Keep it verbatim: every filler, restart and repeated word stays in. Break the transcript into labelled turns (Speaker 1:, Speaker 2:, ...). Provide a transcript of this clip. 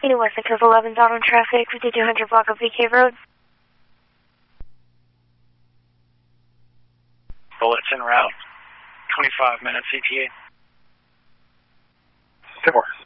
Speaker 1: Any Western Coast eleven's out on traffic, fifty-two hundred block of V K Road.
Speaker 2: Bullets en route, twenty-five minutes E T A.
Speaker 3: ten four.